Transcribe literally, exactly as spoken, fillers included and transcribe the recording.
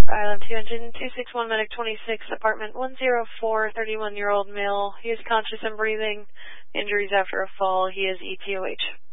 Island two engine two six one medic twenty-six, apartment one oh four, thirty-one-year-old male. He is conscious and breathing. Injuries after a fall. He is E T O H.